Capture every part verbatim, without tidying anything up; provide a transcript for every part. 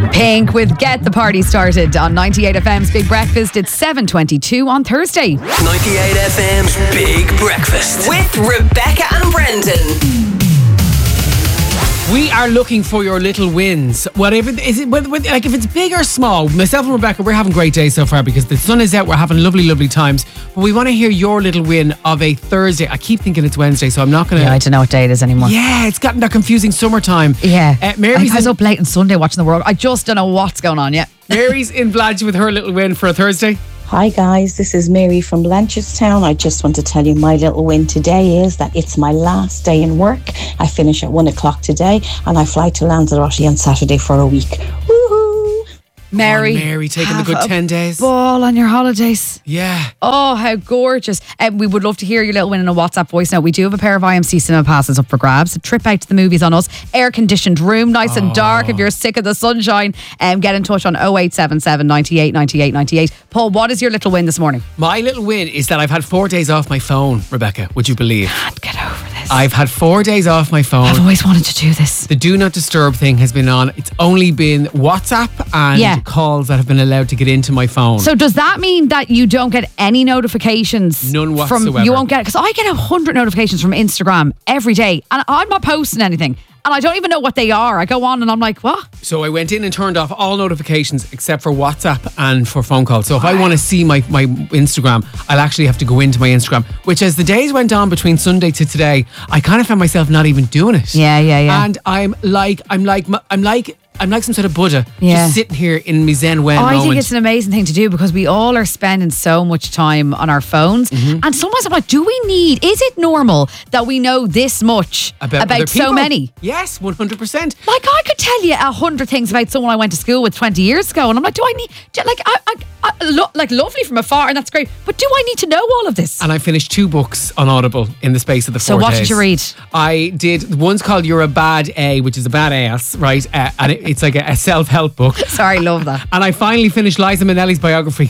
Pink with Get the Party Started on ninety-eight F M's Big Breakfast. It's seven twenty-two on Thursday. ninety-eight F M's Big Breakfast with Rebecca and Brendan. We are looking for your little wins. Whatever is it, whether, whether, like if it's big or small. Myself and Rebecca, we're having great days so far because the sun is out. We're having lovely, lovely times. But we want to hear your little win of a Thursday. I keep thinking it's Wednesday, so I'm not going to. Yeah, I don't know what day it is anymore. Yeah, it's gotten that confusing summertime. Yeah, uh, Mary's I was in, up late on Sunday watching the World. I just don't know what's going on yet. Mary's in Blanche with her little win for a Thursday. Hi guys, this is Mary from Blanchardstown. I just want to tell you my little win today is that it's my last day in work. I finish at one o'clock today and I fly to Lanzarote on Saturday for a week. Woohoo! Mary, on, Mary taking the good have a ten days. Ball on your holidays. Yeah. Oh, how gorgeous. Um, we would love to hear your little win in a WhatsApp voice note. We do have a pair of I M C cinema passes up for grabs. A trip out to the movies on us. Air conditioned room, nice and dark. If you're sick of the sunshine, um, get in touch on oh eight seven seven, ninety-eight, ninety-eight, ninety-eight. Paul, what is your little win this morning? My little win is that I've had four days off my phone, Rebecca. Would you believe? Can't get over this. I've had four days off my phone. I've always wanted to do this. The do not disturb thing has been on. It's only been WhatsApp and Yeah. calls that have been allowed to get into my phone. So does that mean that you don't get any notifications? None From, whatsoever. you won't get, because I get a hundred notifications from Instagram every day and I'm not posting anything. And I don't even know what they are. I go on and I'm like, what? So I went in and turned off all notifications except for WhatsApp and for phone calls. So if I want to see my, my Instagram, I'll actually have to go into my Instagram, which as the days went on between Sunday to today, I kind of found myself not even doing it. Yeah, yeah, yeah. And I'm like, I'm like, I'm like, I'm like some sort of Buddha, Yeah. just sitting here in my Zen Wen I moment. think it's an amazing thing to do because we all are spending so much time on our phones. Mm-hmm. And sometimes I'm like, do we need, is it normal that we know this much about, about, other so people. many? Yes, one hundred percent. Like I could tell you a hundred things about someone I went to school with twenty years ago, and I'm like, do I need? Do, like, I, I, I lo- like lovely from afar, and that's great. But do I need to know all of this? And I finished two books on Audible in the space of the So four what days. did you read? I did. One's called "You're a Bad A," which is a bad ass, right? Uh, and it, it's like a, a self-help book. Sorry, love that. And I finally finished Liza Minnelli's biography.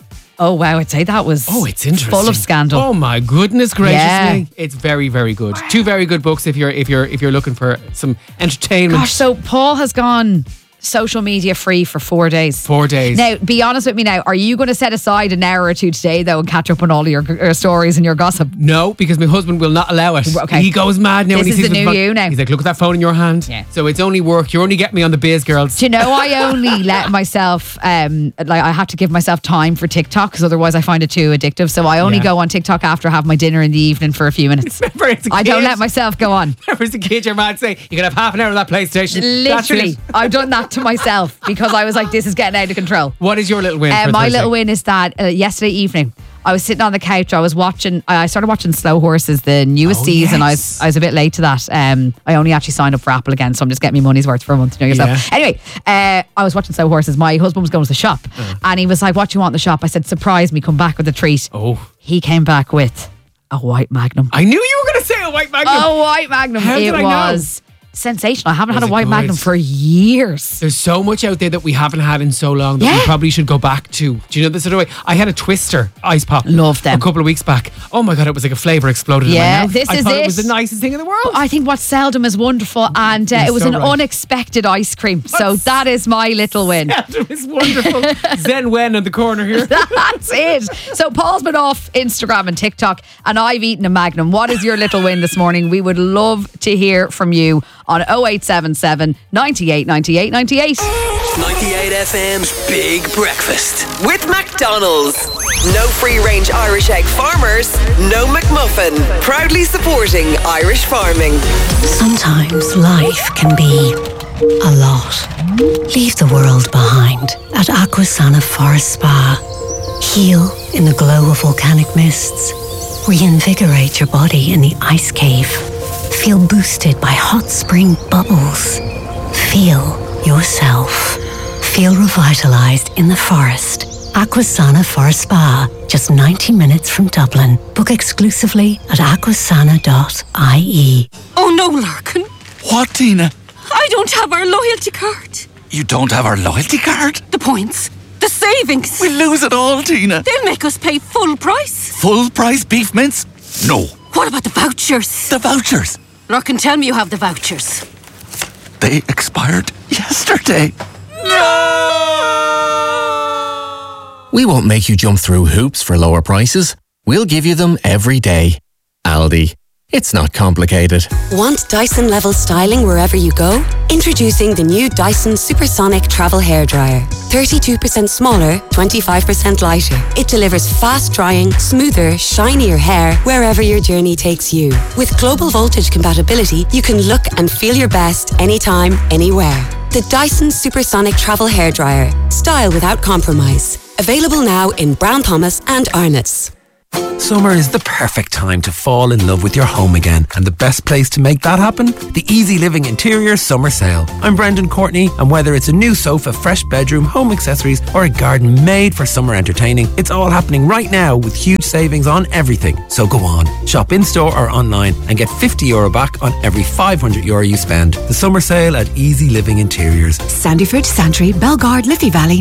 Oh wow, I'd say that was Oh, it's interesting. full of scandal. Oh my goodness gracious Yeah. me! It's very, very good. Two very good books if you're if you're if you're looking for some entertainment. Gosh, so Paul has gone social media free for four days. Four days. Now, be honest with me now. Are you going to set aside an hour or two today, though, and catch up on all of your, your stories and your gossip? No, because my husband will not allow it. Okay. He goes mad now This when he is sees the the new phone. you now. He's like, look at that phone in your hand. Yeah. So it's only work. You're only getting me on the biz, girls. Do you know, I only let myself, um, like, I have to give myself time for TikTok because otherwise I find it too addictive. So I only Yeah. go on TikTok after I have my dinner in the evening for a few minutes. Remember as a I don't kid- let myself go on. Remember as a kid, your man say, you can have half an hour of that PlayStation. That's Literally, it. I've done that to myself because I was like, this is getting out of control. What is your little win? Uh, for my Thursday? little win is that uh, yesterday evening I was sitting on the couch. I was watching. I started watching Slow Horses, the newest Oh, season. yes. I was I was a bit late to that. Um, I only actually signed up for Apple again, so I'm just getting my money's worth for a month. You know yourself. Yeah. Anyway, uh, I was watching Slow Horses. My husband was going to the shop, Uh. and he was like, "What do you want in the shop?" I said, "Surprise me. Come back with a treat." Oh. He came back with a white Magnum. I knew you were going to say a white Magnum. A white Magnum. How it did I know? was sensational. I haven't Was had a it white good? Magnum for years. There's so much out there that we haven't had in so long that we Yeah. probably should go back to. Do you know this sort of way? I had a Twister ice pop. Love them. A couple of weeks back. Oh my God, it was like a flavour exploded in Yeah, my mouth. this I is thought it. it. was the nicest thing in the world. I think what's seldom is wonderful, and uh, You're it was so an right. unexpected ice cream. So What's- that is my little win. It was wonderful. Zen Wen in the corner here. That's it. So Paul's been off Instagram and TikTok, and I've eaten a Magnum. What is your little win this morning? We would love to hear from you on oh eight seven seven, ninety-eight, ninety-eight, ninety-eight. ninety-eight F M's Big Breakfast with McDonald's. No free-range Irish egg farmers, no McMuffin. Proudly supporting Irish farming. Sometimes life can be a lot. Leave the world behind at Aquasana Forest Spa. Heal in the glow of volcanic mists. Reinvigorate your body in the ice cave. Feel boosted by hot spring bubbles. Feel yourself. Feel revitalized in the forest. Aquasana Forest Spa, just ninety minutes from Dublin. Book exclusively at aquasana dot I E. Oh no, Larkin. What, Tina? I don't have our loyalty card. You don't have our loyalty card? The points. The savings. We'll lose it all, Tina. They'll make us pay full price. Full price beef mince? No. What about the vouchers? The vouchers. Larkin, tell me you have the vouchers. They expired yesterday. No! We won't make you jump through hoops for lower prices. We'll give you them every day. Aldi. It's not complicated. Want Dyson level styling wherever you go? Introducing the new Dyson Supersonic Travel Hairdryer. thirty-two percent smaller, twenty-five percent lighter. It delivers fast drying, smoother, shinier hair wherever your journey takes you. With global voltage compatibility, you can look and feel your best anytime, anywhere. The Dyson Supersonic Travel Hairdryer. Style without compromise. Available now in Brown Thomas and Arnott's. Summer is the perfect time to fall in love with your home again, and the best place to make that happen? The Easy Living Interior Summer Sale. I'm Brendan Courtney, and whether it's a new sofa, fresh bedroom, home accessories, or a garden made for summer entertaining, it's all happening right now with huge savings on everything. So go on, shop in-store or online and get fifty euro back on every five hundred euro you spend. The Summer Sale at Easy Living Interiors. Sandyford, Santry, Belgard, Liffey Valley,